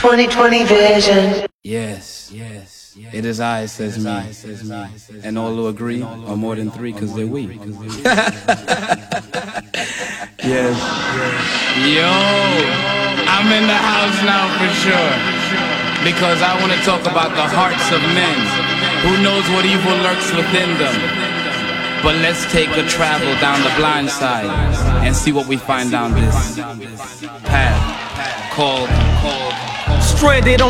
2020 vision. Yes, it is I, says me. And all who agree are more than three, cause they're we. Yes. Yo, I'm in the house now for sure. Because I want to talk about the hearts of men. Who knows what evil lurks within them? But let's take a travel down the blind side and see what we find down this path called Stranded on